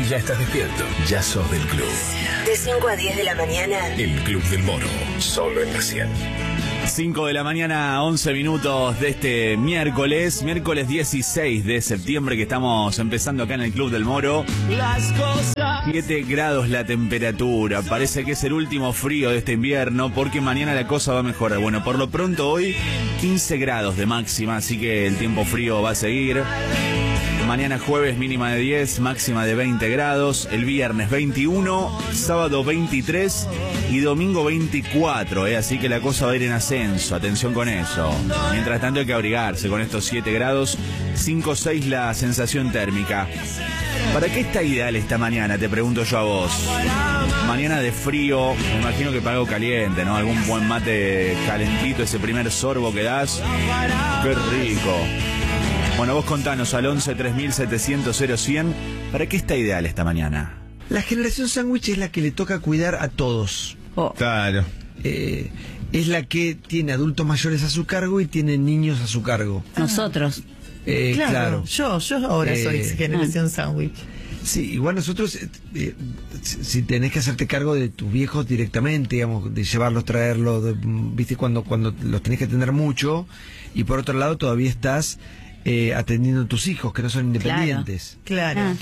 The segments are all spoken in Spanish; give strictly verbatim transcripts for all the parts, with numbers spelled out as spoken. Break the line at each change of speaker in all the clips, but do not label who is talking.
Ya estás despierto, ya sos del club.
De cinco a diez de la mañana.
El Club del Moro, solo en la cien.
cinco de la mañana, once minutos de este miércoles, miércoles dieciséis de septiembre, que estamos empezando acá en el Club del Moro. Las cosas. siete grados la temperatura, parece que es el último frío de este invierno, porque mañana la cosa va a mejorar. Bueno, por lo pronto hoy quince grados de máxima, así que el tiempo frío va a seguir. Mañana jueves mínima de diez, máxima de veinte grados. El viernes veintiuno, sábado veintitrés y domingo veinticuatro. ¿eh? Así que la cosa va a ir en ascenso. Atención con eso. Mientras tanto hay que abrigarse con estos siete grados. cinco seis la sensación térmica. ¿Para qué está ideal esta mañana? Te pregunto yo a vos. Mañana de frío, me imagino que para algo caliente, ¿no? Algún buen mate calentito, ese primer sorbo que das. ¡Qué rico! Bueno, vos contanos al once tres mil setecientos cero cien, ¿para qué está ideal esta mañana?
La generación sándwich es la que le toca cuidar a todos.
Oh.
Claro. Eh, es la que tiene adultos mayores a su cargo y tiene niños a su cargo.
Nosotros.
Eh,
claro,
claro.
Yo, yo ahora
Eh,
soy generación sándwich.
Sí, igual nosotros, eh, eh, si tenés que hacerte cargo de tus viejos directamente, digamos, de llevarlos, traerlos, de, viste, cuando, cuando los tenés que atender mucho, y por otro lado todavía estás eh, atendiendo a tus hijos, que no son independientes.
Claro.
Ah.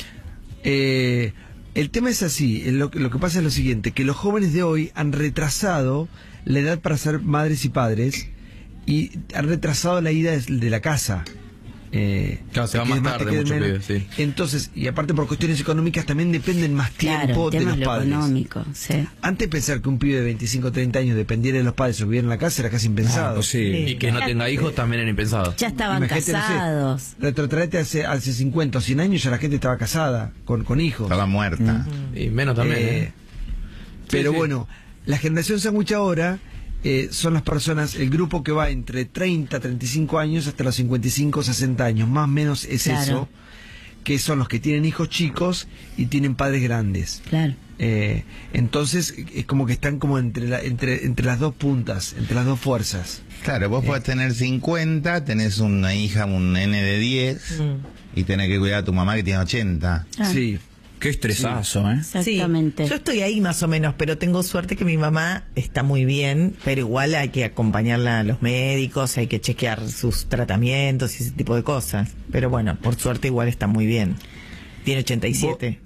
Eh, el tema es así, lo, lo que pasa es lo siguiente, que los jóvenes de hoy han retrasado la edad para ser madres y padres, y han retrasado la ida de, de la casa. Eh,
Claro, se va
que
más
es
tarde,
te quede
mucho
menos.
pibe, sí.
Entonces, y aparte por cuestiones económicas también dependen más
Claro,
tiempo
el
de
tema
los
es lo
padres.
económico, sí.
Antes pensar que un pibe de veinticinco o treinta años dependiera de los padres o viviera en la casa era casi impensado.
Ah, sí. Y que no tenga hijos también era impensado.
Ya estaban
Imagínate, no sé,
casados.
retrotraete hace, hace cincuenta o cien años ya la gente estaba casada, con, con hijos.
Estaba muerta.
Y menos también.
Eh,
¿eh?
Pero
Sí, sí.
bueno, la generación sándwich ahora eh, son las personas, el grupo que va entre treinta, treinta y cinco años hasta los cincuenta y cinco, sesenta años, más o menos es
Claro.
eso, que son los que tienen hijos chicos y tienen padres grandes.
Claro.
Eh, entonces es como que están como entre, la, entre, entre las dos puntas, entre las dos fuerzas.
Claro, vos podés tener cincuenta, tenés una hija, un nene de diez,
Mm.
y tenés que cuidar a tu mamá que tiene ochenta.
Ah.
Sí.
Qué estresazo, ¿eh?
Exactamente.
Sí, yo estoy ahí más o menos, pero tengo suerte que mi mamá está muy bien, pero igual hay que acompañarla a los médicos, hay que chequear sus tratamientos y ese tipo de cosas. Pero bueno, por suerte igual está muy bien. Tiene ochenta y siete.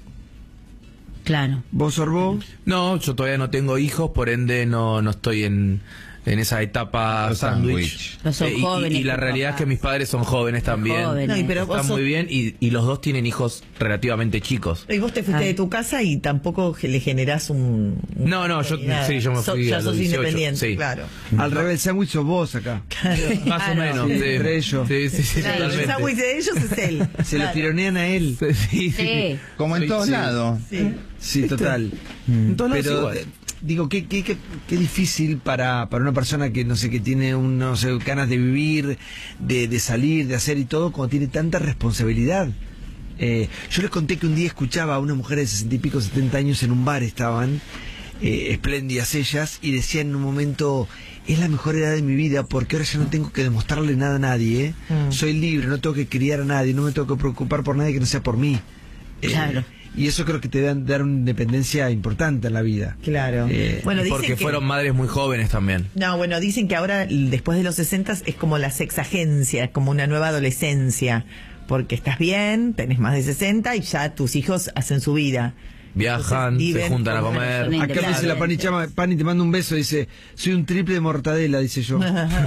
Claro.
¿Vos, Sorbo?
No, yo todavía no tengo hijos, por ende no, no estoy en, en esa etapa
Los
sándwich.
Los son
Eh, y-
jóvenes,
y, y la
tus
realidad es
papás.
que mis padres son jóvenes también.
Jóvenes.
No, y pero
Están
vos sos-
muy bien y, y los dos tienen hijos relativamente chicos.
Y vos te fuiste
Ah.
de tu casa y tampoco ge- le generás un... un-
No, no, yo-
nada.
sí, yo me
So-
fui
ya
a los
sos
dieciocho,
independiente,
sí.
claro.
Al revés, el sándwich sos vos acá.
Más o menos.
Sí,
sí.
entre ellos.
Sí, sí, sí,
Claro, el
totalmente.
sándwich de ellos es él.
Se lo
Claro.
tironean a él.
Sí, sí, sí.
Sí.
Como en
Sí,
todos
sí.
lados.
Sí.
Sí, total.
En todos lados
Pero
igual.
eh, digo, qué, qué, qué, qué difícil para, para una persona que no sé, que tiene un, no sé, ganas de vivir, de, de salir, de hacer y todo, cuando tiene tanta responsabilidad. Eh, yo les conté que un día escuchaba a una mujer de sesenta y pico, setenta años en un bar, estaban eh, espléndidas ellas, y decían en un momento: es la mejor edad de mi vida porque ahora ya no tengo que demostrarle nada a nadie, ¿eh?
Mm.
Soy libre, no tengo que criar a nadie, no me tengo que preocupar por nadie que no sea por mí. Eh,
Claro.
Y eso creo que te dan dar una independencia importante en la vida.
Claro.
Eh,
bueno, dicen
Porque
que...
fueron madres muy jóvenes también.
No, bueno, dicen que ahora, después de los sesenta, es como la sexagencia, es como una nueva adolescencia, porque estás bien, tenés más de sesenta y ya tus hijos hacen su vida.
Viajan,
Entonces,
se
viven
juntan a
como una
comer.
persona
Acá me dice la Pani Chama, Pani, te mando un beso, dice: soy un triple de mortadela, dice yo.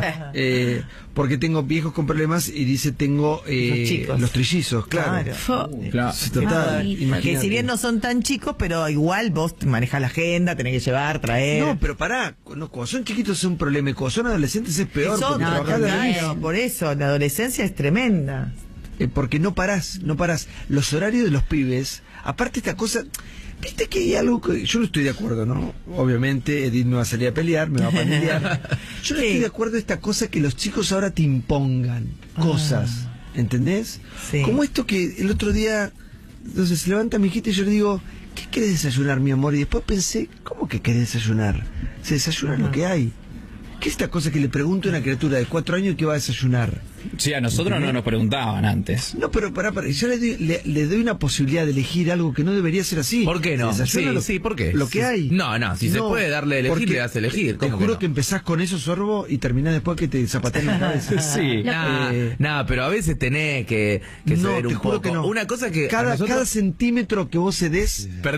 eh, porque tengo viejos con problemas y dice: tengo eh,
Los chicos.
los trillizos, claro.
Claro.
Claro.
Sí, total,
Ay,
imagínate.
Que si bien no son tan chicos, pero igual vos manejás la agenda, tenés que llevar, traer.
No, pero pará, no, cuando son chiquitos es un problema, y cuando son adolescentes es peor,
Eso,
porque
no,
trabajás de la
total.
misma.
claro, por eso, la adolescencia es tremenda.
Eh, porque no parás, no parás. Los horarios de los pibes, aparte esta cosa, viste que hay algo que yo no estoy de acuerdo, ¿no? Obviamente Edith me va a salir a pelear, me va a pelear. Yo no
Sí.
estoy de acuerdo de esta cosa que los chicos ahora te impongan cosas, ¿entendés?
Sí.
Como esto que el otro día, entonces se levanta mi hijita y yo le digo: ¿qué querés desayunar, mi amor? Y después pensé: ¿cómo que querés desayunar? Se desayuna lo que hay. ¿Qué es esta cosa que le pregunto a una criatura de cuatro años qué va a desayunar?
Sí, a nosotros no nos preguntaban antes.
No, pero pará, pará, yo le doy, le, le doy una posibilidad de elegir algo que no debería ser así.
¿Por qué no?
Desayuna
Sí,
lo,
sí, ¿por qué?
Lo que
Si-
hay.
No, no, si se puede darle a elegir,
porque
le das a elegir,
Te
¿cómo
juro
que no?
que empezás con eso, Sorbo, y terminás después que te zapatean la cabeza.
Sí.
Nah,
Eh,
nah, pero a veces tenés que, que
no,
ceder
te
un
juro
poco.
que no.
Una cosa que a
Cada,
nosotros-
cada centímetro que vos cedes